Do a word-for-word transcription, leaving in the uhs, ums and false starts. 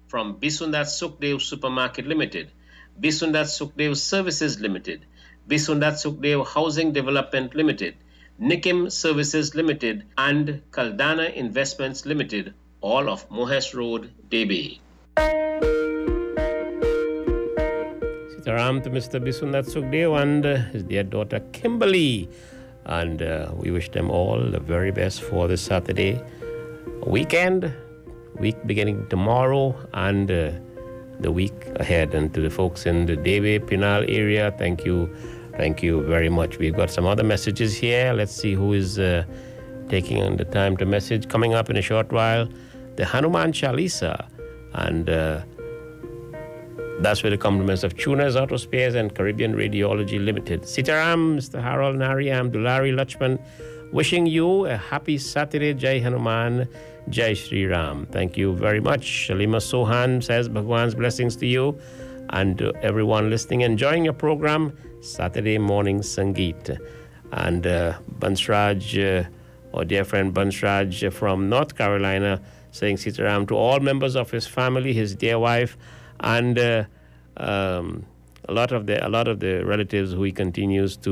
from Bisundat Sukhdev Supermarket Limited, Bisundat Sukhdev Services Limited, Bisundat Sukhdev Housing Development Limited, Nikim Services Limited, and Kaldana Investments Limited, all of Mohes Road, Debe. Sitaram to Mister Bisundat Sukhdev and uh, his dear daughter Kimberly. And uh, we wish them all the very best for this Saturday weekend, week beginning tomorrow, and uh, the week ahead. And to the folks in the Debe Pinal area, thank you. Thank you very much. We've got some other messages here. Let's see who is uh, taking on the time to message. Coming up in a short while, the Hanuman Chalisa. And uh, that's with the compliments of Tunas Auto Spares and Caribbean Radiology Limited. Sitaram, Mister Harold Nari, I'm Dulari Lachman, wishing you a happy Saturday. Jai Hanuman, Jai Shri Ram. Thank you very much. Shalima Sohan says Bhagwan's blessings to you and to everyone listening, enjoying your program, Saturday Morning Sangeet. And uh, Bansraj, uh, our dear friend Bansraj from North Carolina, saying Sitaram to all members of his family, his dear wife, and uh, um, a lot of the a lot of the relatives who he continues to